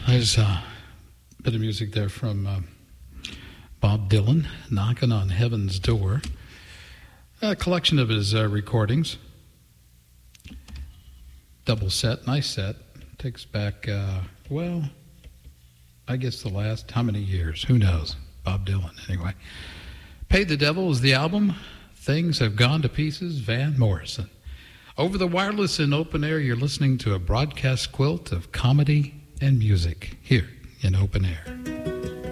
There's a bit of music there from Bob Dylan, Knocking on Heaven's Door. A collection of his recordings. Double set, nice set. Takes back, I guess the last, how many years? Who knows? Bob Dylan, anyway. Pay the Devil is the album. Things Have Gone to Pieces, Van Morrison. Over the wireless and open air, you're listening to a broadcast quilt of comedy and music here in Open Air.